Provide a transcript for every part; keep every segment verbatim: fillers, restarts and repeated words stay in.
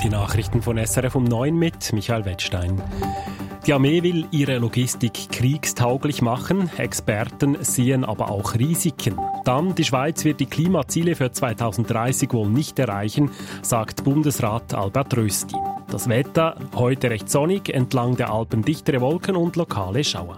Die Nachrichten von S R F um neun mit Michael Wettstein. Die Armee will ihre Logistik kriegstauglich machen. Experten sehen aber auch Risiken. Dann, die Schweiz wird die Klimaziele für zweitausenddreißig wohl nicht erreichen, sagt Bundesrat Albert Rösti. Das Wetter heute recht sonnig, entlang der Alpen dichtere Wolken und lokale Schauer.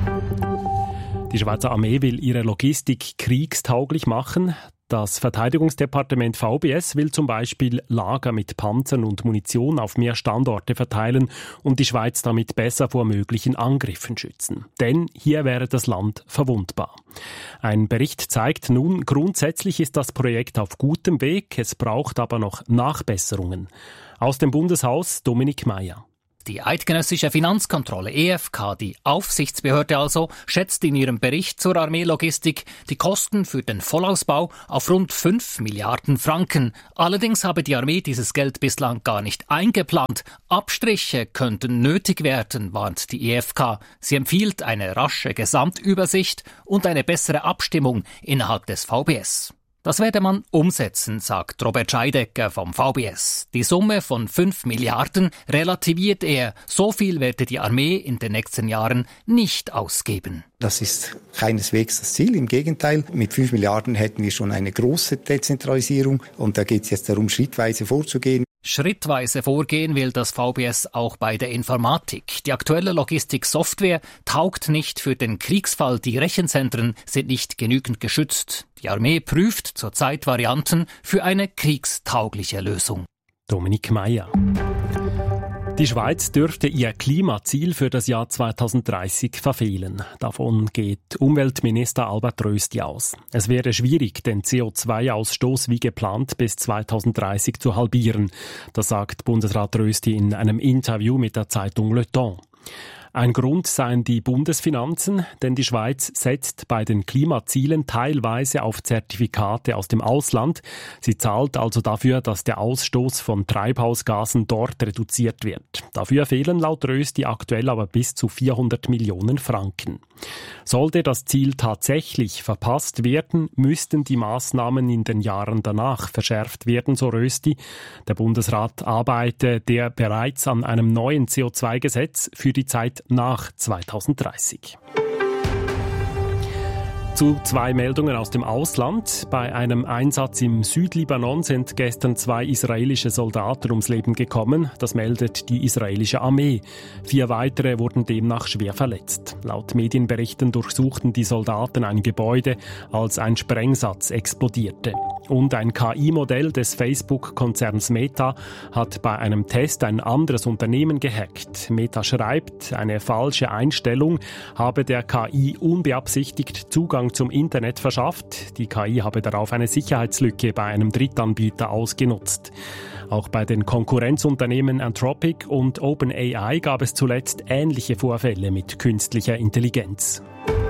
Die Schweizer Armee will ihre Logistik kriegstauglich machen. Das Verteidigungsdepartement V B S will zum Beispiel Lager mit Panzern und Munition auf mehr Standorte verteilen und die Schweiz damit besser vor möglichen Angriffen schützen. Denn hier wäre das Land verwundbar. Ein Bericht zeigt nun, grundsätzlich ist das Projekt auf gutem Weg, es braucht aber noch Nachbesserungen. Aus dem Bundeshaus Dominik Meier. Die Eidgenössische Finanzkontrolle E F K, die Aufsichtsbehörde also, schätzt in ihrem Bericht zur Armeelogistik die Kosten für den Vollausbau auf rund fünf Milliarden Franken. Allerdings habe die Armee dieses Geld bislang gar nicht eingeplant. Abstriche könnten nötig werden, warnt die E F K. Sie empfiehlt eine rasche Gesamtübersicht und eine bessere Abstimmung innerhalb des V B S. Das werde man umsetzen, sagt Robert Scheidecker vom V B S. Die Summe von fünf Milliarden relativiert er. So viel werde die Armee in den nächsten Jahren nicht ausgeben. Das ist keineswegs das Ziel. Im Gegenteil, mit fünf Milliarden hätten wir schon eine große Dezentralisierung. Und da geht es jetzt darum, schrittweise vorzugehen. Schrittweise vorgehen will das V B S auch bei der Informatik. Die aktuelle Logistiksoftware taugt nicht für den Kriegsfall. Die Rechenzentren sind nicht genügend geschützt. Die Armee prüft zurzeit Varianten für eine kriegstaugliche Lösung. Dominik Meier. Die Schweiz dürfte ihr Klimaziel für das Jahr zweitausenddreißig verfehlen. Davon geht Umweltminister Albert Rösti aus. Es wäre schwierig, den C O zwei Ausstoß wie geplant bis zweitausenddreißig zu halbieren. Das sagt Bundesrat Rösti in einem Interview mit der Zeitung Le Temps. Ein Grund seien die Bundesfinanzen, denn die Schweiz setzt bei den Klimazielen teilweise auf Zertifikate aus dem Ausland. Sie zahlt also dafür, dass der Ausstoß von Treibhausgasen dort reduziert wird. Dafür fehlen laut Rösti aktuell aber bis zu vierhundert Millionen Franken. Sollte das Ziel tatsächlich verpasst werden, müssten die Maßnahmen in den Jahren danach verschärft werden, so Rösti. Der Bundesrat arbeite der bereits an einem neuen C O zwei Gesetz für die Zeit nach zweitausenddreißig. Zu zwei Meldungen aus dem Ausland. Bei einem Einsatz im Südlibanon sind gestern zwei israelische Soldaten ums Leben gekommen. Das meldet die israelische Armee. Vier weitere wurden demnach schwer verletzt. Laut Medienberichten durchsuchten die Soldaten ein Gebäude, als ein Sprengsatz explodierte. Und ein K I-Modell des Facebook-Konzerns Meta hat bei einem Test ein anderes Unternehmen gehackt. Meta schreibt, eine falsche Einstellung habe der K I unbeabsichtigt Zugang zum Internet verschafft. Die K I habe darauf eine Sicherheitslücke bei einem Drittanbieter ausgenutzt. Auch bei den Konkurrenzunternehmen Anthropic und OpenAI gab es zuletzt ähnliche Vorfälle mit künstlicher Intelligenz.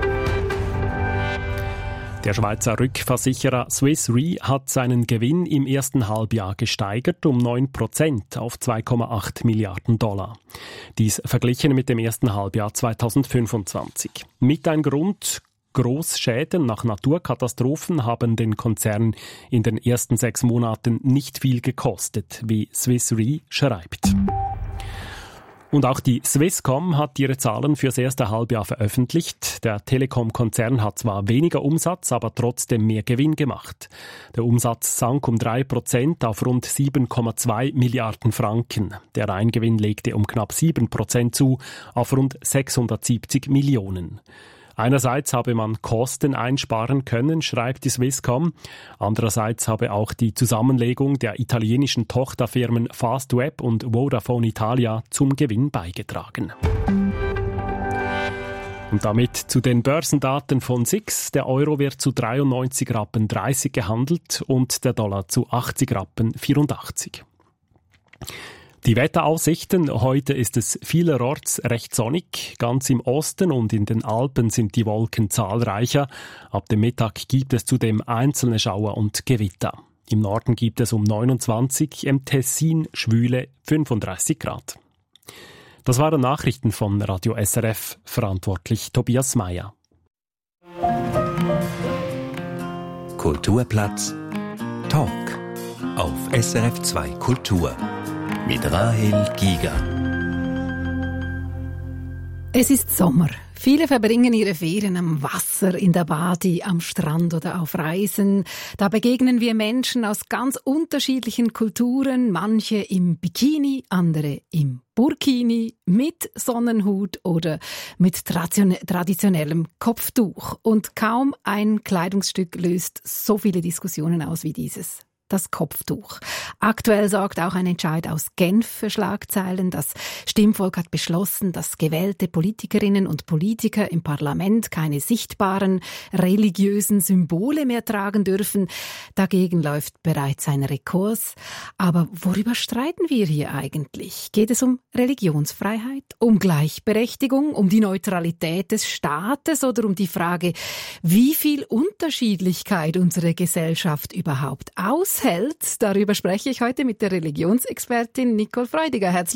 Der Schweizer Rückversicherer Swiss Re hat seinen Gewinn im ersten Halbjahr gesteigert um neun Prozent auf zwei Komma acht Milliarden Dollar. Dies verglichen mit dem ersten Halbjahr zweitausendfünfundzwanzig. Mit ein Grund: Großschäden nach Naturkatastrophen haben den Konzern in den ersten sechs Monaten nicht viel gekostet, wie Swiss Re schreibt. Und auch die Swisscom hat ihre Zahlen fürs erste Halbjahr veröffentlicht. Der Telekom-Konzern hat zwar weniger Umsatz, aber trotzdem mehr Gewinn gemacht. Der Umsatz sank um drei Prozent auf rund sieben Komma zwei Milliarden Franken. Der Reingewinn legte um knapp sieben Prozent zu, auf rund sechshundertsiebzig Millionen. Einerseits habe man Kosten einsparen können, schreibt die Swisscom. Andererseits habe auch die Zusammenlegung der italienischen Tochterfirmen Fastweb und Vodafone Italia zum Gewinn beigetragen. Und damit zu den Börsendaten von S I X. Der Euro wird zu dreiundneunzig Rappen dreißig gehandelt und der Dollar zu achtzig Rappen vierundachtzig. Die Wetteraussichten: Heute ist es vielerorts recht sonnig. Ganz im Osten und in den Alpen sind die Wolken zahlreicher. Ab dem Mittag gibt es zudem einzelne Schauer und Gewitter. Im Norden gibt es um neunundzwanzig, im Tessin schwüle fünfunddreißig Grad. Das waren Nachrichten von Radio S R F, verantwortlich Tobias Meier. Kulturplatz Talk auf S R F zwei Kultur. mit Rahel Giger. Es ist Sommer. Viele verbringen ihre Ferien am Wasser, in der Badi, am Strand oder auf Reisen. Da begegnen wir Menschen aus ganz unterschiedlichen Kulturen, manche im Bikini, andere im Burkini, mit Sonnenhut oder mit traditionellem Kopftuch. Und kaum ein Kleidungsstück löst so viele Diskussionen aus wie dieses. Das Kopftuch. Aktuell sorgt auch ein Entscheid aus Genf für Schlagzeilen. Das Stimmvolk hat beschlossen, dass gewählte Politikerinnen und Politiker im Parlament keine sichtbaren religiösen Symbole mehr tragen dürfen. Dagegen läuft bereits ein Rekurs. Aber worüber streiten wir hier eigentlich? Geht es um Religionsfreiheit, um Gleichberechtigung, um die Neutralität des Staates oder um die Frage, wie viel Unterschiedlichkeit unsere Gesellschaft überhaupt aushält? Darüber spreche ich heute mit der Religionsexpertin Nicole Freudiger. Herzlich